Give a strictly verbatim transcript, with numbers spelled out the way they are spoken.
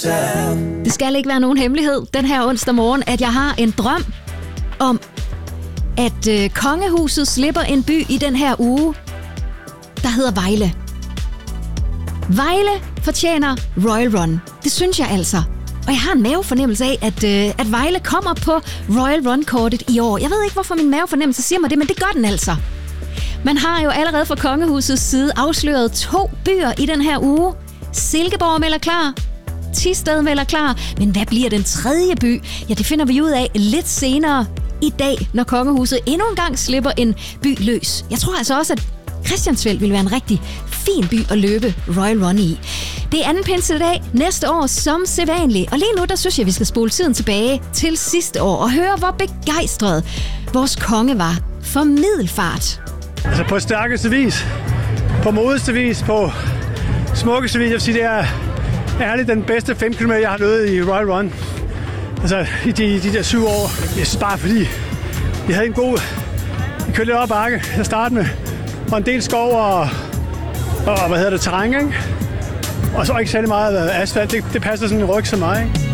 Det skal ikke være nogen hemmelighed den her onsdag morgen, at jeg har en drøm om, at øh, kongehuset slipper en by i den her uge, der hedder Vejle. Vejle fortjener Royal Run. Det synes jeg altså. Og jeg har en mavefornemmelse af, at, øh, at Vejle kommer på Royal Run-kortet i år. Jeg ved ikke, hvorfor min mavefornemmelse siger mig det, men det gør den altså. Man har jo allerede fra kongehusets side afsløret to byer i den her uge. Silkeborg melder klar. Thisted melder klar. Men hvad bliver den tredje by? Ja, det finder vi ud af lidt senere i dag, når kongehuset endnu en gang slipper en by løs. Jeg tror altså også, at Christiansfeld vil være en rigtig fin by at løbe Royal Run i. Det er anden pinsedag næste år som sædvanligt. Og lige nu, der synes jeg, vi skal spole tiden tilbage til sidste år og høre, hvor begejstret vores konge var for Middelfart. Altså på stærkeste vis, på modeste vis, på smukkeste vis. Jeg vil sige, det er ærligt den bedste fem kilometer, jeg har løbet i Royal Run. Altså i de, de der syv år. Jeg synes bare, fordi vi havde en god... Vi kørte lidt op ad bakke at starte med. Og en del skov og, og hvad hedder det, terræn, ikke? Og så ikke særlig meget asfalt. Det, det passer sådan en ryg som mig, ikke?